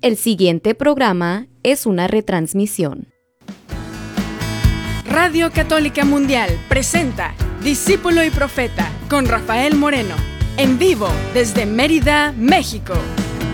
El siguiente programa es una retransmisión. Radio Católica Mundial presenta Discípulo y Profeta con Rafael Moreno, en vivo desde Mérida, México.